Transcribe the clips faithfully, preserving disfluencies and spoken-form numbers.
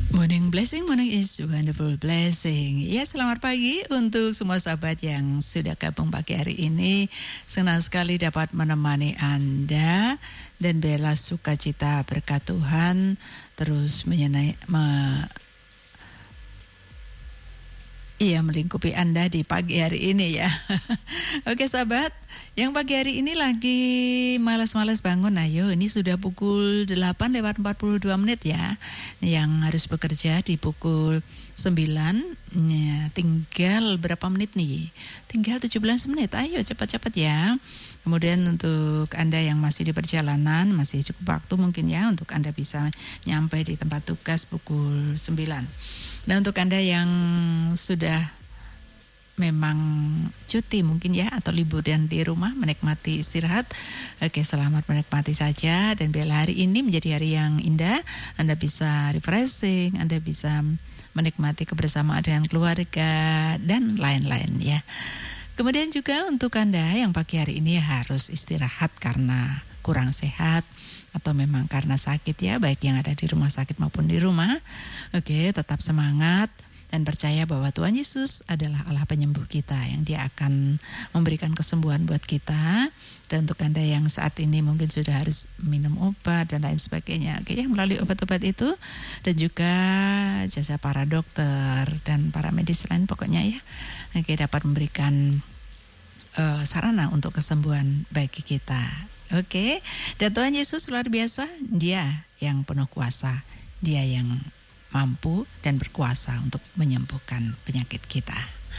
Morning blessing, morning is wonderful blessing. Ya, selamat pagi untuk semua sahabat yang sudah gabung pagi hari ini. Senang sekali dapat menemani Anda dan bela sukacita berkat Tuhan terus menyenai, me, Iya, melingkupi Anda di pagi hari ini ya. Oke sahabat, yang pagi hari ini lagi malas-malas bangun, ayo ini sudah pukul delapan lewat empat puluh dua menit ya. Yang harus bekerja di pukul sembilan, ya, tinggal berapa menit nih? Tinggal tujuh belas menit, ayo cepat-cepat ya. Kemudian untuk Anda yang masih di perjalanan, masih cukup waktu mungkin ya untuk Anda bisa nyampe di tempat tugas pukul sembilan. Dan untuk Anda yang sudah memang cuti mungkin ya atau liburan di rumah menikmati istirahat, oke selamat menikmati saja dan biarlah hari ini menjadi hari yang indah. Anda bisa refreshing, Anda bisa menikmati kebersamaan dengan keluarga dan lain-lain ya. Kemudian juga untuk Anda yang pagi hari ini harus istirahat karena kurang sehat atau memang karena sakit ya, baik yang ada di rumah sakit maupun di rumah. Oke, tetap semangat dan percaya bahwa Tuhan Yesus adalah Allah penyembuh kita, yang Dia akan memberikan kesembuhan buat kita. Dan untuk Anda yang saat ini mungkin sudah harus minum obat dan lain sebagainya, oke ya, melalui obat-obat itu dan juga jasa para dokter dan para medis lain pokoknya ya, oke, dapat memberikan uh, sarana untuk kesembuhan bagi kita. Oke, dan Tuhan Yesus luar biasa, Dia yang penuh kuasa, Dia yang mampu dan berkuasa untuk menyembuhkan penyakit kita.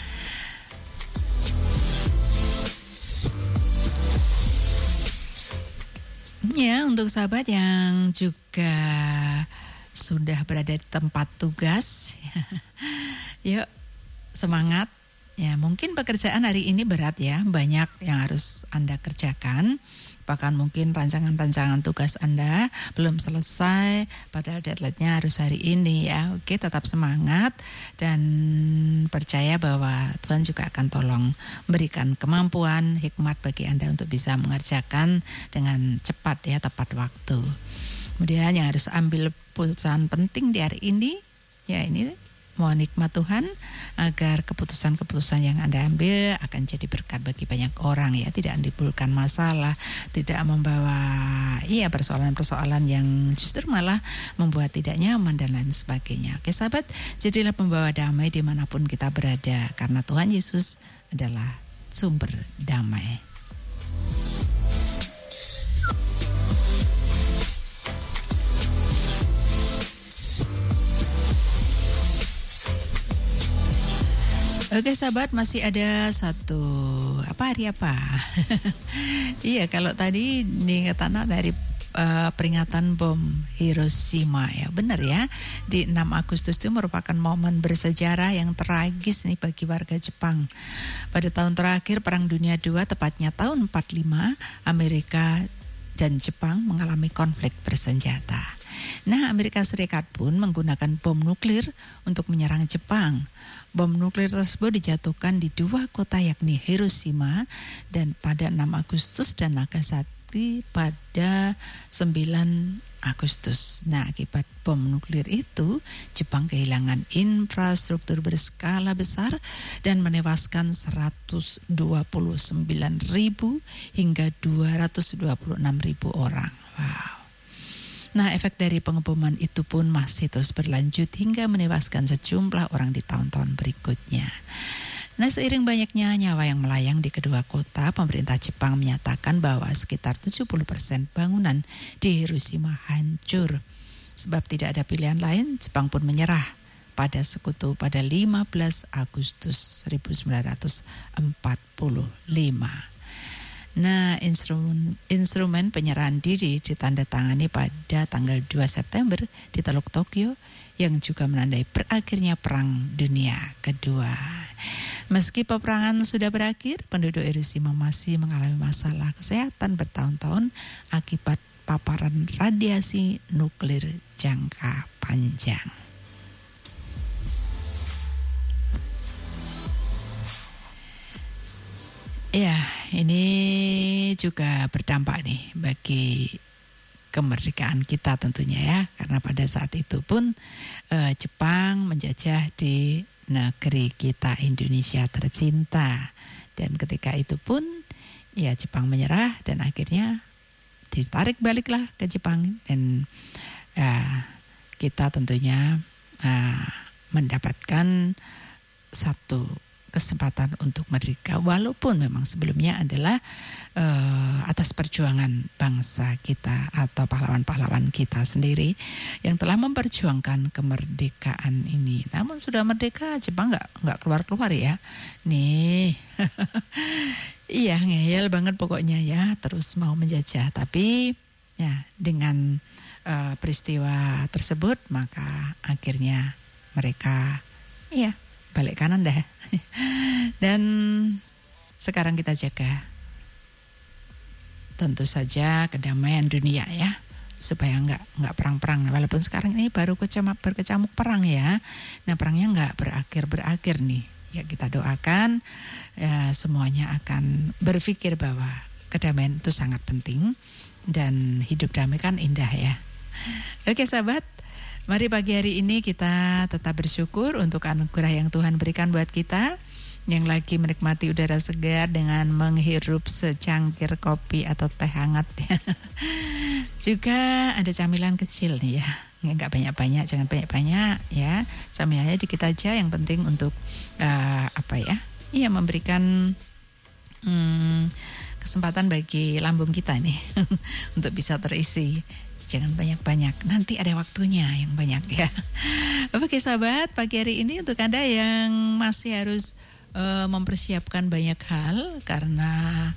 Ya, untuk sahabat yang juga sudah berada di tempat tugas, yuk semangat. Ya, mungkin pekerjaan hari ini berat ya, banyak yang harus Anda kerjakan. Bahkan mungkin rancangan-rancangan tugas Anda belum selesai, padahal deadline-nya harus hari ini ya. Oke, tetap semangat dan percaya bahwa Tuhan juga akan tolong berikan kemampuan, hikmat bagi Anda untuk bisa mengerjakan dengan cepat ya, tepat waktu. Kemudian yang harus ambil keputusan penting di hari ini, ya ini mohon hikmat Tuhan agar keputusan-keputusan yang Anda ambil akan jadi berkat bagi banyak orang ya, tidak menimbulkan masalah, tidak membawa iya persoalan-persoalan yang justru malah membuat tidak nyaman dan lain sebagainya. Oke sahabat, jadilah pembawa damai dimanapun kita berada, karena Tuhan Yesus adalah sumber damai. Oke sahabat, masih ada satu apa hari apa? Iya, kalau tadi diingat anak dari uh, peringatan bom Hiroshima ya, benar ya. Di enam Agustus itu merupakan momen bersejarah yang tragis nih bagi warga Jepang. Pada tahun terakhir Perang Dunia kedua, tepatnya tahun empat puluh lima, Amerika dan Jepang mengalami konflik bersenjata. Nah, Amerika Serikat pun menggunakan bom nuklir untuk menyerang Jepang. Bom nuklir tersebut dijatuhkan di dua kota yakni Hiroshima dan pada enam Agustus dan Nagasaki pada sembilan Agustus. Nah, akibat bom nuklir itu, Jepang kehilangan infrastruktur berskala besar dan menewaskan seratus dua puluh sembilan ribu hingga dua ratus dua puluh enam ribu orang. Wow. Nah, efek dari pengeboman itu pun masih terus berlanjut hingga menewaskan sejumlah orang di tahun-tahun berikutnya. Nah, seiring banyaknya nyawa yang melayang di kedua kota, pemerintah Jepang menyatakan bahwa sekitar tujuh puluh persen bangunan di Hiroshima hancur. Sebab tidak ada pilihan lain, Jepang pun menyerah pada sekutu pada lima belas Agustus seribu sembilan ratus empat puluh lima. Nah, instrumen, instrumen penyerahan diri ditandatangani pada tanggal dua September di Teluk Tokyo yang juga menandai berakhirnya Perang Dunia Kedua. Meski peperangan sudah berakhir, penduduk Hiroshima masih mengalami masalah kesehatan bertahun-tahun akibat paparan radiasi nuklir jangka panjang. Ya, ini juga berdampak nih bagi kemerdekaan kita tentunya ya, karena pada saat itu pun eh, Jepang menjajah di negeri kita Indonesia tercinta, dan ketika itu pun ya Jepang menyerah dan akhirnya ditarik baliklah ke Jepang, dan ya, kita tentunya uh, mendapatkan satu kesempatan untuk merdeka, walaupun memang sebelumnya adalah uh, atas perjuangan bangsa kita atau pahlawan-pahlawan kita sendiri yang telah memperjuangkan kemerdekaan ini. Namun sudah merdeka, Jepang nggak nggak keluar-keluar ya. Nih, iya ngeyel banget pokoknya ya, terus mau menjajah. Tapi ya dengan uh, peristiwa tersebut maka akhirnya mereka iya balik kanan dah. Dan sekarang kita jaga tentu saja kedamaian dunia ya, supaya nggak nggak perang-perang. Walaupun sekarang ini baru kecamuk berkecamuk perang ya. Nah perangnya nggak berakhir berakhir nih. Ya kita doakan ya, semuanya akan berpikir bahwa kedamaian itu sangat penting dan hidup damai kan indah ya. Oke sahabat, mari pagi hari ini kita tetap bersyukur untuk anugerah yang Tuhan berikan buat kita yang lagi menikmati udara segar dengan menghirup secangkir kopi atau teh hangat. Juga ada camilan kecil nih ya, nggak banyak-banyak, jangan banyak-banyak ya, camilannya dikit aja, yang penting untuk uh, apa ya, iya memberikan hmm, kesempatan bagi lambung kita nih untuk bisa terisi. Jangan banyak-banyak, nanti ada waktunya yang banyak ya. Oke sahabat, pagi hari ini untuk Anda yang masih harus uh, mempersiapkan banyak hal karena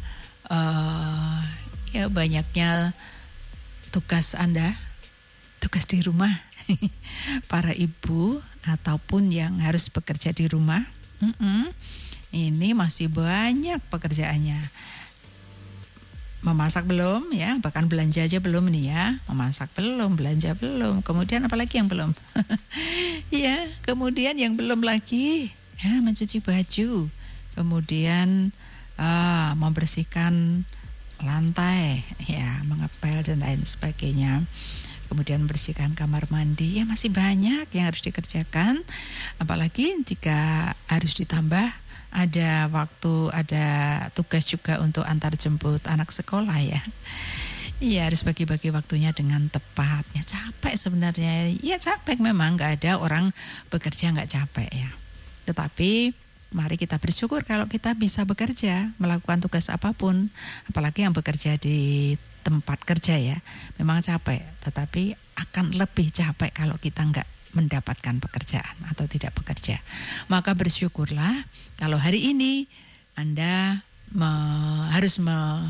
uh, ya banyaknya tugas Anda, tugas di rumah, para ibu ataupun yang harus bekerja di rumah, mm-mm, ini masih banyak pekerjaannya. Memasak belum ya, bahkan belanja aja belum nih ya, memasak belum, belanja belum, kemudian apalagi yang belum, ya kemudian yang belum lagi ya mencuci baju, kemudian ah, membersihkan lantai, ya mengepel dan lain sebagainya, kemudian membersihkan kamar mandi, ya masih banyak yang harus dikerjakan, apalagi jika harus ditambah ada waktu, ada tugas juga untuk antar jemput anak sekolah ya. Iya harus bagi-bagi waktunya dengan tepat. Ya capek sebenarnya, ya capek memang, nggak ada orang bekerja nggak capek ya. Tetapi mari kita bersyukur kalau kita bisa bekerja, melakukan tugas apapun, apalagi yang bekerja di tempat kerja ya. Memang capek, tetapi akan lebih capek kalau kita nggak mendapatkan pekerjaan atau tidak bekerja. Maka bersyukurlah kalau hari ini Anda me, harus me,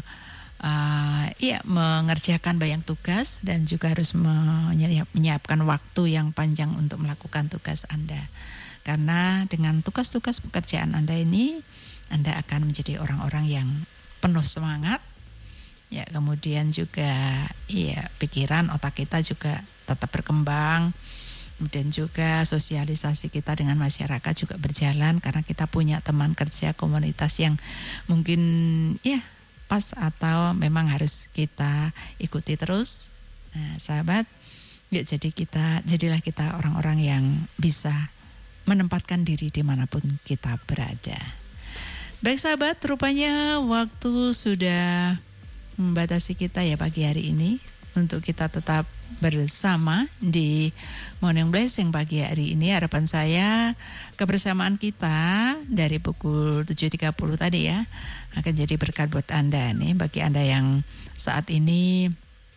uh, ya, mengerjakan banyak tugas dan juga harus menyiap, menyiapkan waktu yang panjang untuk melakukan tugas Anda. Karena dengan tugas-tugas pekerjaan Anda ini, Anda akan menjadi orang-orang yang penuh semangat. Ya, kemudian juga ya, pikiran, otak kita juga tetap berkembang. Kemudian juga sosialisasi kita dengan masyarakat juga berjalan karena kita punya teman kerja, komunitas yang mungkin ya pas atau memang harus kita ikuti terus. Nah, sahabat, ya jadi kita jadilah kita orang-orang yang bisa menempatkan diri dimanapun kita berada. Baik sahabat, rupanya waktu sudah membatasi kita ya pagi hari ini untuk kita tetap bersama di Morning Blessing pagi hari ini. Harapan saya kebersamaan kita dari pukul tujuh tiga puluh tadi ya akan jadi berkat buat Anda nih, bagi Anda yang saat ini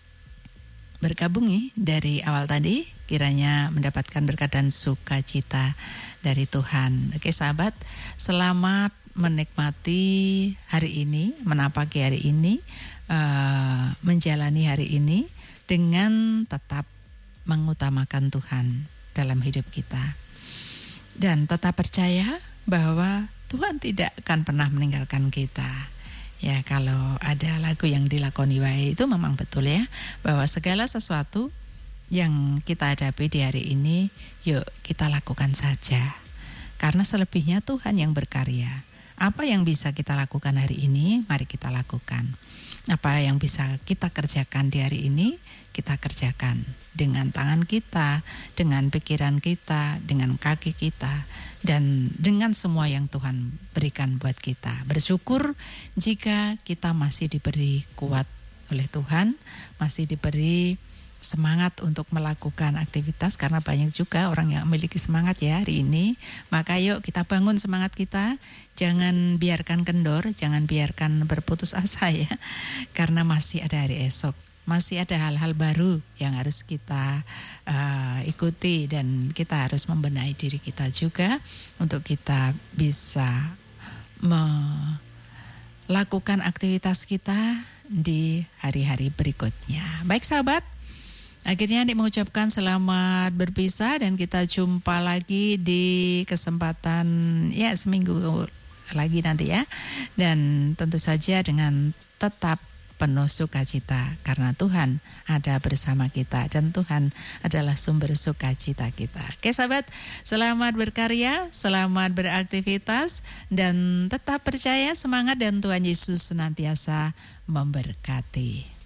bergabung nih dari awal tadi, kiranya mendapatkan berkat dan sukacita dari Tuhan. Oke sahabat, selamat menikmati hari ini, menapaki hari ini, uh, menjalani hari ini dengan tetap mengutamakan Tuhan dalam hidup kita. Dan tetap percaya bahwa Tuhan tidak akan pernah meninggalkan kita. Ya, kalau ada lagu yang dilakoni wae itu memang betul ya, bahwa segala sesuatu yang kita hadapi di hari ini, yuk kita lakukan saja. Karena selebihnya Tuhan yang berkarya. Apa yang bisa kita lakukan hari ini, mari kita lakukan. Apa yang bisa kita kerjakan di hari ini, kita kerjakan dengan tangan kita, dengan pikiran kita, dengan kaki kita, dan dengan semua yang Tuhan berikan buat kita. Bersyukur jika kita masih diberi kuat oleh Tuhan, masih diberi semangat untuk melakukan aktivitas, karena banyak juga orang yang memiliki semangat ya hari ini. Maka yuk kita bangun semangat kita, jangan biarkan kendor, jangan biarkan berputus asa ya, karena masih ada hari esok, masih ada hal-hal baru yang harus kita uh, ikuti, dan kita harus membenahi diri kita juga untuk kita bisa melakukan aktivitas kita di hari-hari berikutnya. Baik sahabat, akhirnya Adik mengucapkan selamat berpisah, dan kita jumpa lagi di kesempatan ya seminggu lagi nanti ya. Dan tentu saja dengan tetap penuh sukacita, karena Tuhan ada bersama kita dan Tuhan adalah sumber sukacita kita. Oke sahabat, selamat berkarya, selamat beraktivitas, dan tetap percaya, semangat, dan Tuhan Yesus senantiasa memberkati.